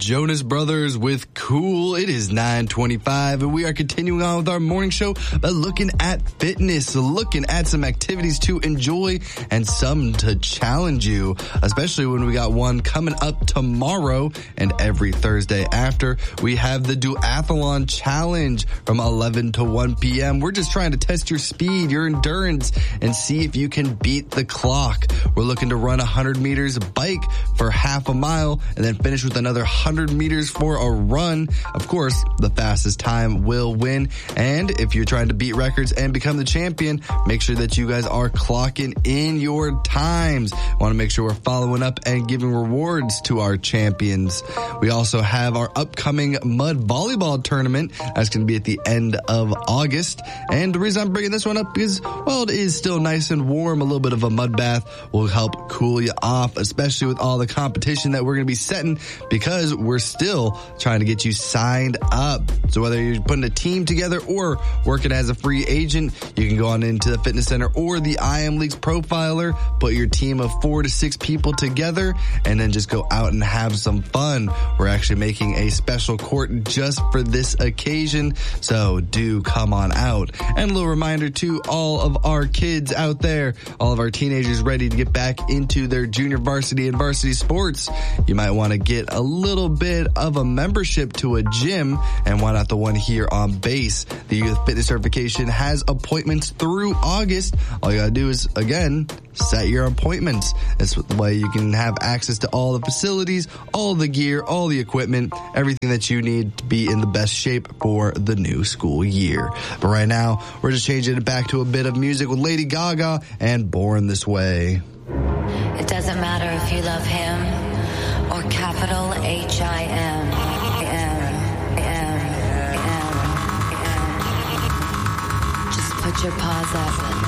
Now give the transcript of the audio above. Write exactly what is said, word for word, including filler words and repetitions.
Jonas Brothers with Cool. It is nine twenty-five, and we are continuing on with our morning show by looking at fitness, looking at some activities to enjoy and some to challenge you, especially when we got one coming up tomorrow and every Thursday after. We have the Duathlon Challenge from eleven to one p.m. We're just trying to test your speed, your endurance, and see if you can beat the clock. We're looking to run one hundred meters, bike for half a mile, and then finish with another one hundred meters for a run. Of course, the fastest time will win. And if you're trying to beat records and become the champion, make sure that you guys are clocking in your times. Want to make sure we're following up and giving rewards to our champions. We also have our upcoming mud volleyball tournament. That's going to be at the end of August. And the reason I'm bringing this one up is, well, it is still nice and warm. A little bit of a mud bath will help cool you off, especially with all the competition that we're going to be setting, because we're still trying to get you signed up. So whether you're putting a team together or working as a free agent, you can go on into the fitness center or the I Am Leagues Profiler, put your team of four to six people together, and then just go out and have some fun. We're actually making a special court just for this occasion, so do come on out. And a little reminder to all of our kids out there, all of our teenagers ready to get back into their junior varsity and varsity sports. You might want to get a little bit of a membership to a gym, and why not the one here on base? The Youth Fitness Certification has appointments through August. All you gotta do is, again, set your appointments. That's the way you can have access to all the facilities, all the gear, all the equipment, everything that you need to be in the best shape for the new school year. But right now, we're just changing it back to a bit of music with Lady Gaga and Born This Way. It doesn't matter if you love him or capital H I M. Just put your paws up.